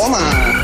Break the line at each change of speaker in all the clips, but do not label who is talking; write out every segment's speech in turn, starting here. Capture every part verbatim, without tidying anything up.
Toma.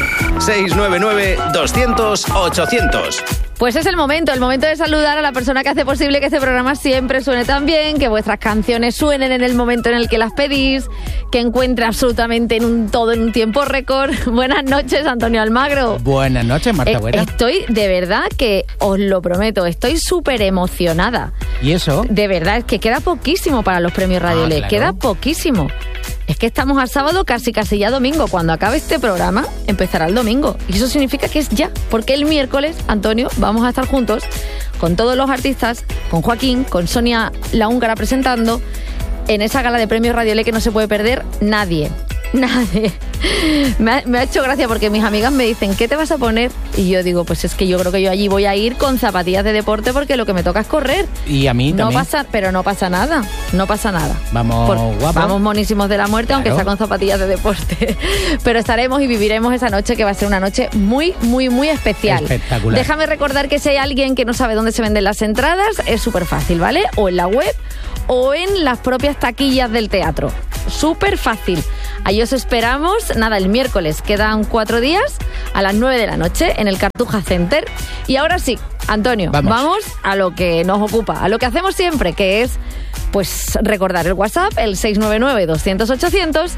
seis nueve nueve, doscientos, ochocientos.
Pues es el momento, el momento de saludar a la persona que hace posible que este programa siempre suene tan bien, que vuestras canciones suenen en el momento en el que las pedís, que encuentre absolutamente en un, todo en un tiempo récord. Buenas noches, Antonio Almagro.
Buenas noches, Marta Buena.
Eh, estoy, de verdad, que os lo prometo, estoy súper emocionada.
¿Y eso?
De verdad, es que queda poquísimo para los premios Radio
Ah,
L,
claro.
queda poquísimo. Es que estamos a sábado, casi casi ya domingo. Cuando acabe este programa, empezará el domingo. Y eso significa que es ya, porque el miércoles, Antonio, vamos a estar juntos con todos los artistas, con Joaquín, con Sonia la húngara presentando, en esa gala de premios Radio L que no se puede perder nadie. Nadie. Me ha, me ha hecho gracia porque mis amigas me dicen, ¿qué te vas a poner? Y yo digo, pues es que yo creo que yo allí voy a ir con zapatillas de deporte porque lo que me toca es correr.
Y a mí
No
también.
pasa, pero no pasa nada, no pasa nada.
Vamos guapos.
Vamos monísimos de la muerte,
Claro.
aunque sea con zapatillas de deporte. Pero estaremos y viviremos esa noche que va a ser una noche muy, muy, muy especial.
Espectacular.
Déjame recordar que si hay alguien que no sabe dónde se venden las entradas, es súper fácil, ¿vale? O en la web o en las propias taquillas del teatro. Súper fácil. Ahí os esperamos, nada, el miércoles. Quedan cuatro días a las nueve de la noche en el Cartuja Center. Y ahora sí, Antonio,
Vamos.
vamos a lo que nos ocupa, a lo que hacemos siempre, que es pues recordar el WhatsApp, el seis nueve nueve, doscientos, ochocientos,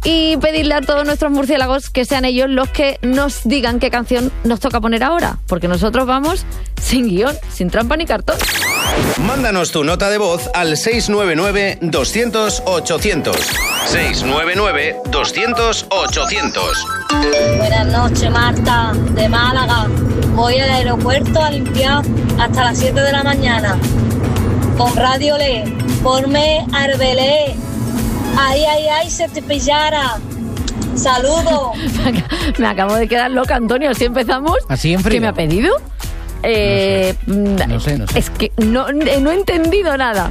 y pedirle a todos nuestros murciélagos que sean ellos los que nos digan qué canción nos toca poner ahora, porque nosotros vamos sin guión, sin trampa ni cartón.
Mándanos tu nota de voz al seis nueve nueve, doscientos, ochocientos. seis nueve nueve, doscientos, ochocientos.
Buenas noches, Marta, de Málaga. Voy al aeropuerto a limpiar hasta las siete de la mañana. Con Radio Le, ponme Arbelé. Ay, ay, ay, se te pillara. Saludos.
Me acabo de quedar loca, Antonio, si empezamos.
Así en frío.
¿Qué me ha pedido? Eh,
No sé, no sé.
Es que no, no he entendido nada.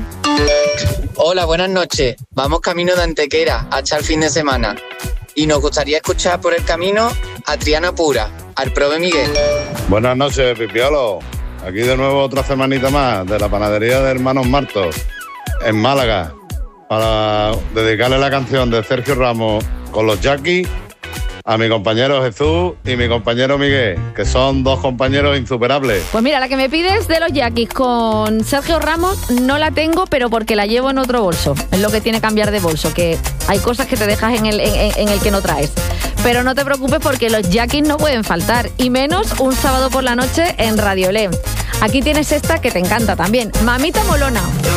Hola, buenas noches. Vamos camino de Antequera hasta el fin de semana. Y nos gustaría escuchar por el camino a Triana Pura, al Prove Miguel.
Buenas noches, Pipiolo. Aquí de nuevo otra semanita más de la panadería de Hermanos Martos, en Málaga, para dedicarle la canción de Sergio Ramos con los Jackies a mi compañero Jesús y mi compañero Miguel, que son dos compañeros insuperables.
Pues mira, la que me pides de los Yaquis con Sergio Ramos no la tengo, pero porque la llevo en otro bolso. Es lo que tiene cambiar de bolso, que hay cosas que te dejas en el, en, en el que no traes. Pero no te preocupes porque los Yaquis no pueden faltar, y menos un sábado por la noche en Radio Le. Aquí tienes esta que te encanta también, Mamita Molona.